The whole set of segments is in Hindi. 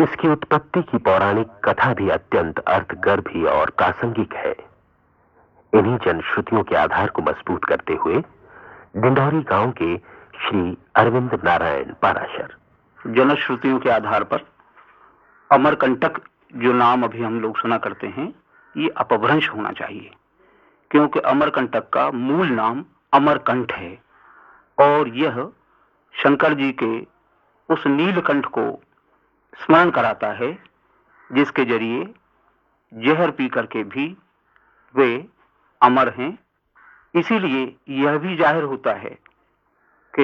इसकी उत्पत्ति की पौराणिक कथा भी अत्यंत अर्थगर्भी और प्रासंगिक है। इन्हीं जनश्रुतियों के आधार को मजबूत करते हुए डिंडौरी गांव के श्री अरविंद नारायण पाराशर जनश्रुतियों के आधार पर अमरकंटक जो नाम अभी हम लोग सुना करते हैं, ये अपभ्रंश होना चाहिए, क्योंकि अमरकंटक का मूल नाम अमरकंठ है और यह शंकर जी के उस नीलकंठ को स्मरण कराता है जिसके जरिए जहर पी करके भी वे अमर हैं। इसीलिए यह भी जाहिर होता है कि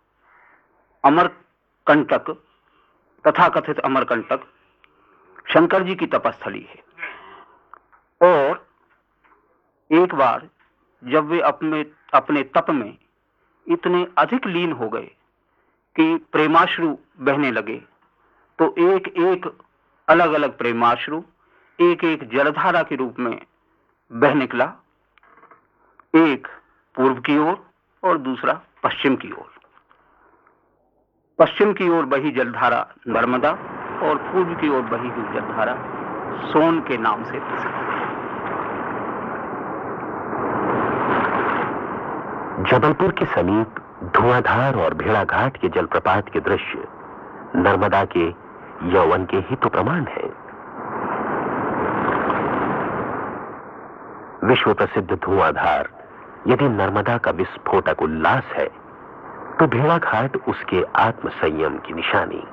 अमरकंटक, तथाकथित अमरकंटक, शंकर जी की तपस्थली है। और एक बार जब वे अपने तप में इतने अधिक लीन हो गए कि प्रेमाश्रु बहने लगे, तो एक एक अलग अलग प्रेमाश्रु एक एक जलधारा के रूप में बह निकला, एक पूर्व की ओर और दूसरा पश्चिम की ओर। पश्चिम की ओर बही जलधारा नर्मदा और पूर्व की ओर बही हुई जलधारा सोन के नाम से प्रसिद्ध है। जबलपुर के समीप धुआंधार और भेड़ाघाट के जलप्रपात के दृश्य नर्मदा के यौवन के ही तो प्रमाण है। विश्व प्रसिद्ध धुआंधार यदि नर्मदा का विस्फोटक उल्लास है, तो भेड़ाघाट उसके आत्म संयम की निशानी।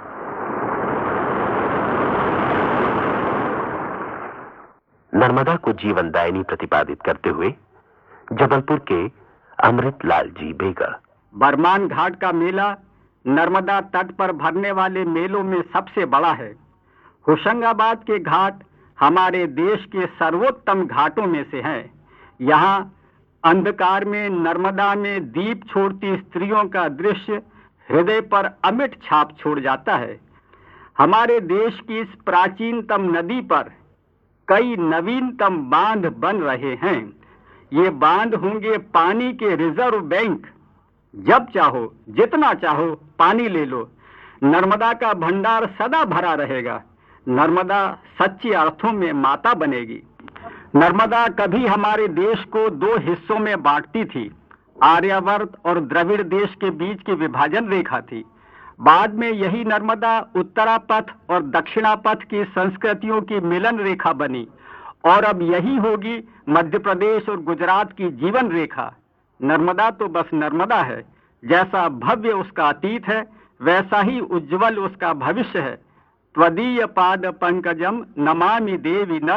नर्मदा को जीवनदायिनी प्रतिपादित करते हुए जबलपुर के अमृतलाल जी बेगा, बरमान घाट का मेला नर्मदा तट पर भरने वाले मेलों में सबसे बड़ा है। होशंगाबाद के घाट हमारे देश के सर्वोत्तम घाटों में से हैं। यहाँ अंधकार में नर्मदा में दीप छोड़ती स्त्रियों का दृश्य हृदय पर अमिट छाप छोड़ जाता है। हमारे देश की इस प्राचीनतम नदी पर कई नवीनतम बांध बन रहे हैं। ये बांध होंगे पानी के रिजर्व बैंक। जब चाहो, जितना चाहो पानी ले लो। नर्मदा का भंडार सदा भरा रहेगा। नर्मदा सच्ची अर्थों में माता बनेगी। नर्मदा कभी हमारे देश को दो हिस्सों में बांटती थी। आर्यावर्त और द्रविड़ देश के बीच की विभाजन रेखा थी। बाद में यही नर्मदा उत्तरापथ और दक्षिणापथ की संस्कृतियों की मिलन रेखा बनी और अब यही होगी मध्य प्रदेश और गुजरात की जीवन रेखा। नर्मदा तो बस नर्मदा है। जैसा भव्य उसका अतीत है, वैसा ही उज्जवल उसका भविष्य है। त्वदीय पाद पंकजम नमामि देवी।